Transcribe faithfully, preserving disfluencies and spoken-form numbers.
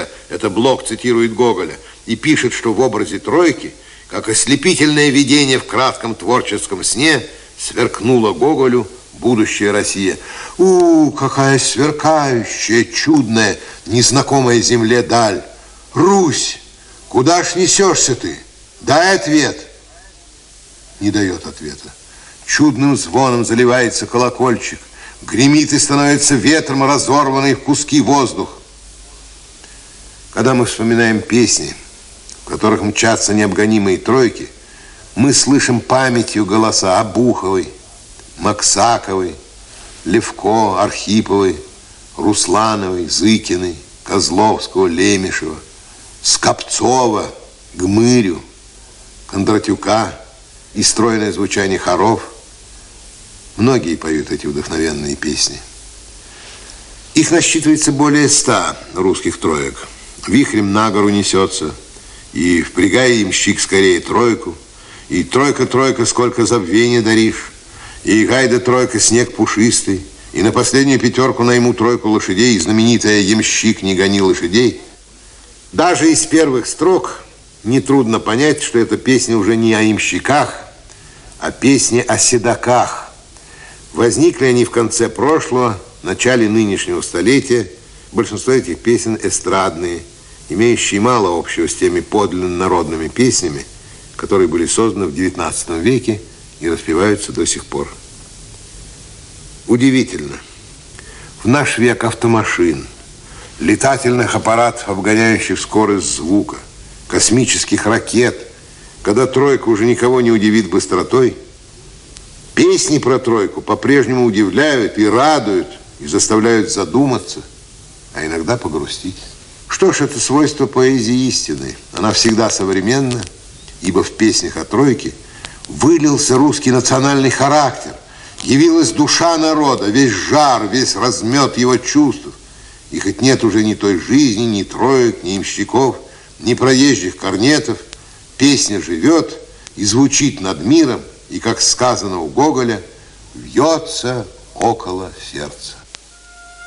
света, это Блок цитирует Гоголя, и пишет, что в образе тройки, как ослепительное видение в кратком творческом сне, сверкнула Гоголю будущая Россия. У, какая сверкающая, чудная, незнакомая земле даль! Русь, куда ж несешься ты? Дай ответ. Не дает ответа. Чудным звоном заливается колокольчик, гремит и становится ветром разорванный в куски воздух. Когда мы вспоминаем песни, в которых мчатся необгонимые тройки, мы слышим памятью голоса Обуховой, Максаковой, Левко, Архиповой, Руслановой, Зыкиной, Козловского, Лемешева, Скопцова, Гмырю, Кондратюка и стройное звучание хоров. Многие поют эти вдохновенные песни. Их насчитывается более ста русских троек. Вихрем на гору несется, и впрягай ямщик скорее тройку, и тройка-тройка, сколько забвения даришь, и гайда тройка, снег пушистый, и на последнюю пятерку найму тройку лошадей, и знаменитая ямщик не гони лошадей. Даже из первых строк нетрудно понять, что эта песня уже не о ямщиках, а песня о седаках. Возникли они в конце прошлого, начале нынешнего столетия. Большинство этих песен эстрадные, имеющие мало общего с теми подлинно народными песнями, которые были созданы в девятнадцатом веке и распеваются до сих пор. Удивительно. В наш век автомашин, летательных аппаратов, обгоняющих скорость звука, космических ракет, когда тройка уже никого не удивит быстротой, песни про тройку по-прежнему удивляют и радуют, и заставляют задуматься, а иногда погрустить. Что ж, это свойство поэзии истины. Она всегда современна, ибо в песнях о тройке вылился русский национальный характер, явилась душа народа, весь жар, весь размет его чувств. И хоть нет уже ни той жизни, ни троек, ни ямщиков, ни проезжих корнетов, песня живет и звучит над миром, и, как сказано у Гоголя, вьется около сердца.